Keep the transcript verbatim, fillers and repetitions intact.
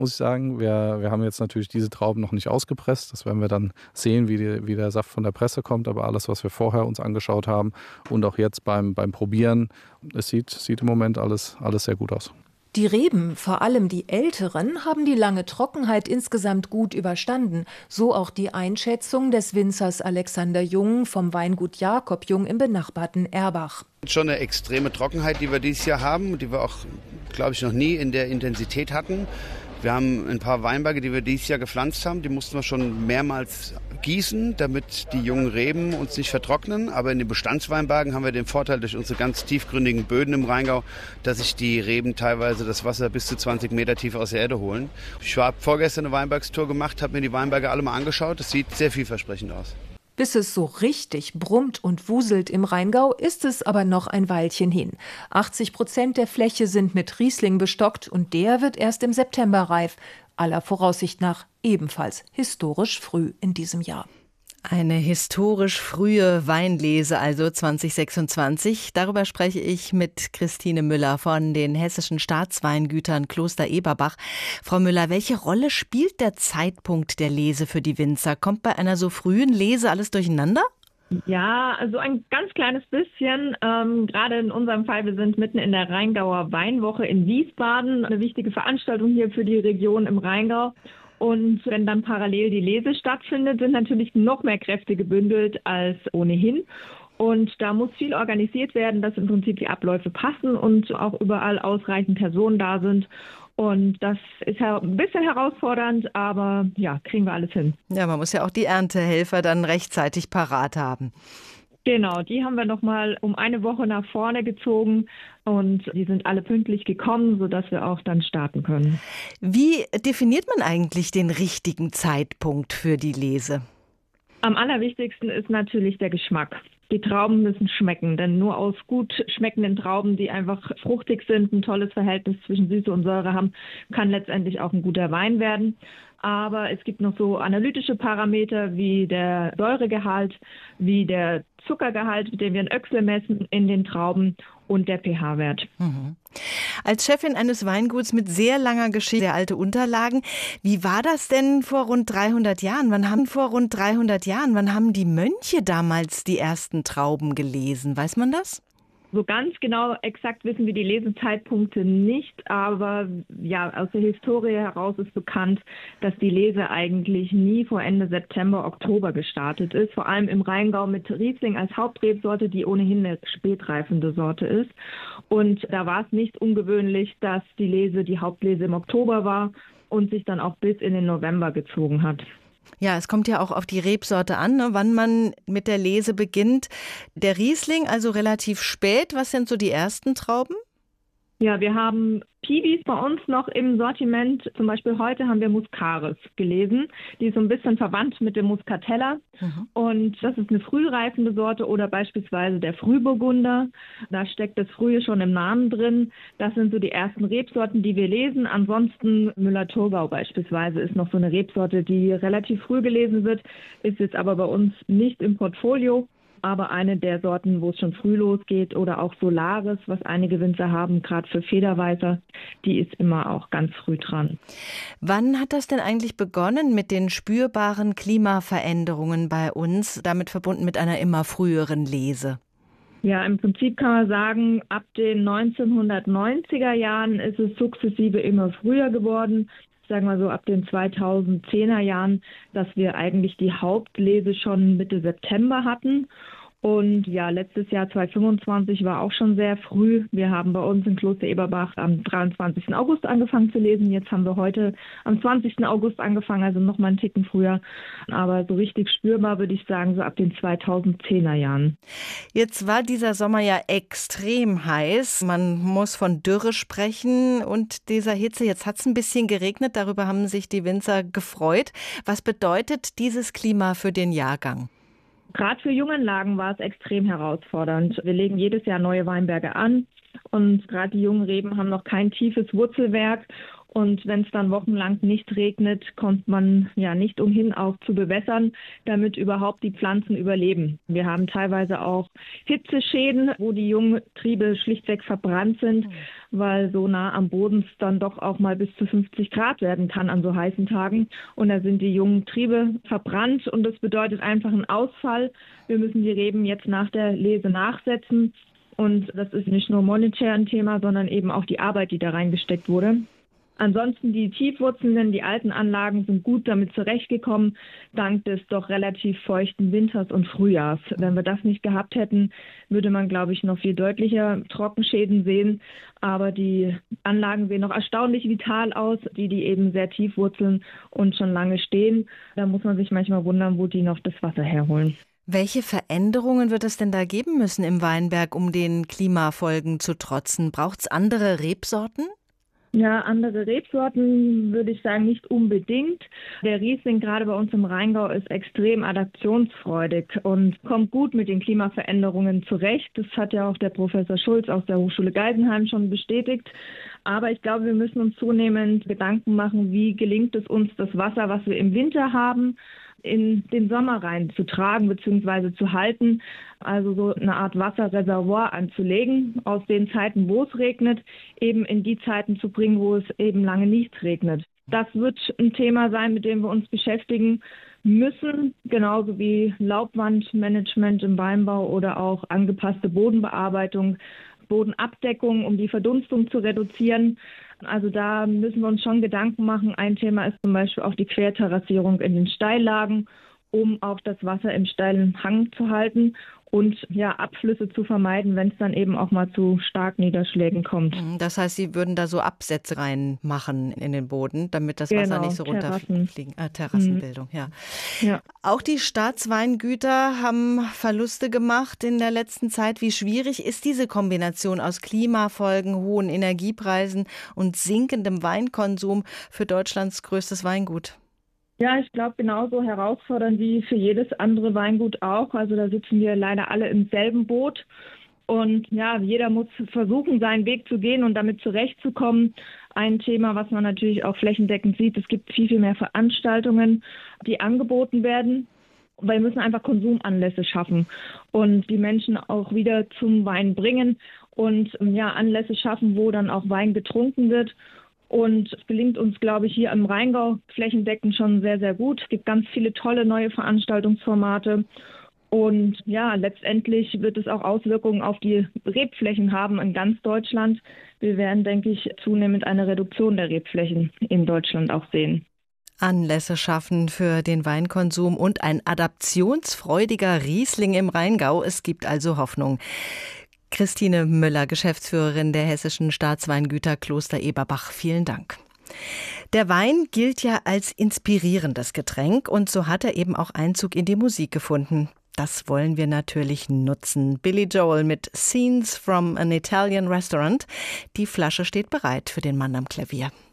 muss ich sagen. Wir, wir haben jetzt natürlich diese Trauben noch nicht ausgepresst. Das werden wir dann sehen, wie, die, wie der Saft von der Presse kommt. Aber alles, was wir vorher uns angeschaut haben und auch jetzt beim, beim Probieren, es sieht, sieht im Moment alles, alles sehr gut aus. Die Reben, vor allem die älteren, haben die lange Trockenheit insgesamt gut überstanden. So auch die Einschätzung des Winzers Alexander Jung vom Weingut Jakob Jung im benachbarten Erbach. Schon eine extreme Trockenheit, die wir dieses Jahr haben, die wir auch, glaube ich, noch nie in der Intensität hatten. Wir haben ein paar Weinberge, die wir dieses Jahr gepflanzt haben, die mussten wir schon mehrmals gießen, damit die jungen Reben uns nicht vertrocknen. Aber in den Bestandsweinbergen haben wir den Vorteil durch unsere ganz tiefgründigen Böden im Rheingau, dass sich die Reben teilweise das Wasser bis zu zwanzig Meter tief aus der Erde holen. Ich habe vorgestern eine Weinbergstour gemacht, habe mir die Weinberge alle mal angeschaut. Das sieht sehr vielversprechend aus. Bis es so richtig brummt und wuselt im Rheingau, ist es aber noch ein Weilchen hin. achtzig Prozent der Fläche sind mit Riesling bestockt und der wird erst im September reif. Aller Voraussicht nach ebenfalls historisch früh in diesem Jahr. Eine historisch frühe Weinlese, also zwanzig sechsundzwanzig. Darüber spreche ich mit Christine Müller von den Hessischen Staatsweingütern Kloster Eberbach. Frau Müller, welche Rolle spielt der Zeitpunkt der Lese für die Winzer? Kommt bei einer so frühen Lese alles durcheinander? Ja, also ein ganz kleines bisschen. Ähm, gerade in unserem Fall, wir sind mitten in der Rheingauer Weinwoche in Wiesbaden, eine wichtige Veranstaltung hier für die Region im Rheingau. Und wenn dann parallel die Lese stattfindet, sind natürlich noch mehr Kräfte gebündelt als ohnehin. Und da muss viel organisiert werden, dass im Prinzip die Abläufe passen und auch überall ausreichend Personen da sind. Und das ist ja ein bisschen herausfordernd, aber ja, kriegen wir alles hin. Ja, man muss ja auch die Erntehelfer dann rechtzeitig parat haben. Genau, die haben wir noch mal um eine Woche nach vorne gezogen und die sind alle pünktlich gekommen, sodass wir auch dann starten können. Wie definiert man eigentlich den richtigen Zeitpunkt für die Lese? Am allerwichtigsten ist natürlich der Geschmack. Die Trauben müssen schmecken, denn nur aus gut schmeckenden Trauben, die einfach fruchtig sind, ein tolles Verhältnis zwischen Süße und Säure haben, kann letztendlich auch ein guter Wein werden. Aber es gibt noch so analytische Parameter wie der Säuregehalt, wie der Zuckergehalt, mit dem wir in Öchsle messen in den Trauben und der pH-Wert. Mhm. Als Chefin eines Weinguts mit sehr langer Geschichte, sehr alte Unterlagen, wie war das denn vor rund dreihundert Jahren? Wann haben vor rund dreihundert Jahren, wann haben die Mönche damals die ersten Trauben gelesen? Weiß man das? So ganz genau exakt wissen wir die Lesezeitpunkte nicht, aber ja, aus der Historie heraus ist bekannt, dass die Lese eigentlich nie vor Ende September, Oktober gestartet ist. Vor allem im Rheingau mit Riesling als Hauptrebsorte, die ohnehin eine spätreifende Sorte ist. Und da war es nicht ungewöhnlich, dass die Lese, die Hauptlese im Oktober war und sich dann auch bis in den November gezogen hat. Ja, es kommt ja auch auf die Rebsorte an, ne, wann man mit der Lese beginnt. Der Riesling also relativ spät. Was sind so die ersten Trauben? Ja, wir haben Piwis bei uns noch im Sortiment. Zum Beispiel heute haben wir Muscaris gelesen. Die ist so ein bisschen verwandt mit dem Muscatella. Mhm. Und das ist eine frühreifende Sorte oder beispielsweise der Frühburgunder. Da steckt das Frühe schon im Namen drin. Das sind so die ersten Rebsorten, die wir lesen. Ansonsten Müller-Thurgau beispielsweise ist noch so eine Rebsorte, die relativ früh gelesen wird, ist jetzt aber bei uns nicht im Portfolio. Aber eine der Sorten, wo es schon früh losgeht, oder auch Solaris, was einige Winzer haben, gerade für Federweißer, die ist immer auch ganz früh dran. Wann hat das denn eigentlich begonnen mit den spürbaren Klimaveränderungen bei uns, damit verbunden mit einer immer früheren Lese? Ja, im Prinzip kann man sagen, ab den neunzehnhundertneunziger Jahren ist es sukzessive immer früher geworden. Sagen wir so ab den zweitausendzehner Jahren, dass wir eigentlich die Hauptlese schon Mitte September hatten. Und ja, letztes Jahr zweitausendfünfundzwanzig war auch schon sehr früh. Wir haben bei uns in Kloster Eberbach am dreiundzwanzigsten August angefangen zu lesen. Jetzt haben wir heute am zwanzigsten August angefangen, also noch mal einen Ticken früher. Aber so richtig spürbar würde ich sagen, so ab den zweitausendzehner Jahren. Jetzt war dieser Sommer ja extrem heiß. Man muss von Dürre sprechen und dieser Hitze. Jetzt hat es ein bisschen geregnet. Darüber haben sich die Winzer gefreut. Was bedeutet dieses Klima für den Jahrgang? Gerade für Junganlagen war es extrem herausfordernd. Wir legen jedes Jahr neue Weinberge an und gerade die jungen Reben haben noch kein tiefes Wurzelwerk Und wenn es dann wochenlang nicht regnet, kommt man ja nicht umhin, auch zu bewässern, damit überhaupt die Pflanzen überleben. Wir haben teilweise auch Hitzeschäden, wo die jungen Triebe schlichtweg verbrannt sind, weil so nah am Boden es dann doch auch mal bis zu fünfzig Grad werden kann an so heißen Tagen. Und da sind die jungen Triebe verbrannt und das bedeutet einfach einen Ausfall. Wir müssen die Reben jetzt nach der Lese nachsetzen. Und das ist nicht nur monetär ein Thema, sondern eben auch die Arbeit, die da reingesteckt wurde. Ansonsten die tiefwurzelnden, die alten Anlagen sind gut damit zurechtgekommen, dank des doch relativ feuchten Winters und Frühjahrs. Wenn wir das nicht gehabt hätten, würde man, glaube ich, noch viel deutlicher Trockenschäden sehen. Aber die Anlagen sehen noch erstaunlich vital aus, die, die eben sehr tief wurzeln und schon lange stehen. Da muss man sich manchmal wundern, wo die noch das Wasser herholen. Welche Veränderungen wird es denn da geben müssen im Weinberg, um den Klimafolgen zu trotzen? Braucht es andere Rebsorten? Ja, andere Rebsorten würde ich sagen nicht unbedingt. Der Riesling gerade bei uns im Rheingau ist extrem adaptionsfreudig und kommt gut mit den Klimaveränderungen zurecht. Das hat ja auch der Professor Schulz aus der Hochschule Geisenheim schon bestätigt. Aber ich glaube, wir müssen uns zunehmend Gedanken machen, wie gelingt es uns, das Wasser, was wir im Winter haben, in den Sommer rein zu tragen bzw. zu halten, also so eine Art Wasserreservoir anzulegen, aus den Zeiten, wo es regnet, eben in die Zeiten zu bringen, wo es eben lange nicht regnet. Das wird ein Thema sein, mit dem wir uns beschäftigen müssen, genauso wie Laubwandmanagement im Weinbau oder auch angepasste Bodenbearbeitung, Bodenabdeckung, um die Verdunstung zu reduzieren. Also da müssen wir uns schon Gedanken machen. Ein Thema ist zum Beispiel auch die Querterrassierung in den Steillagen, um auch das Wasser im steilen Hang zu halten und ja, Abflüsse zu vermeiden, wenn es dann eben auch mal zu starken Niederschlägen kommt. Das heißt, Sie würden da so Absätze reinmachen in den Boden, damit das genau, Wasser nicht so runterfliegt. Äh, Terrassenbildung, mhm. ja. ja. Auch die Staatsweingüter haben Verluste gemacht in der letzten Zeit. Wie schwierig ist diese Kombination aus Klimafolgen, hohen Energiepreisen und sinkendem Weinkonsum für Deutschlands größtes Weingut? Ja, ich glaube, genauso herausfordernd wie für jedes andere Weingut auch. Also da sitzen wir leider alle im selben Boot. Und ja, jeder muss versuchen, seinen Weg zu gehen und damit zurechtzukommen. Ein Thema, was man natürlich auch flächendeckend sieht, es gibt viel, viel mehr Veranstaltungen, die angeboten werden. Weil wir müssen einfach Konsumanlässe schaffen und die Menschen auch wieder zum Wein bringen und ja, Anlässe schaffen, wo dann auch Wein getrunken wird. Und es gelingt uns, glaube ich, hier im Rheingau flächendeckend schon sehr, sehr gut. Es gibt ganz viele tolle neue Veranstaltungsformate. Und ja, letztendlich wird es auch Auswirkungen auf die Rebflächen haben in ganz Deutschland. Wir werden, denke ich, zunehmend eine Reduktion der Rebflächen in Deutschland auch sehen. Anlässe schaffen für den Weinkonsum und ein adaptionsfreudiger Riesling im Rheingau. Es gibt also Hoffnung. Christine Müller, Geschäftsführerin der Hessischen Staatsweingüter Kloster Eberbach. Vielen Dank. Der Wein gilt ja als inspirierendes Getränk und so hat er eben auch Einzug in die Musik gefunden. Das wollen wir natürlich nutzen. Billy Joel mit Scenes from an Italian Restaurant. Die Flasche steht bereit für den Mann am Klavier.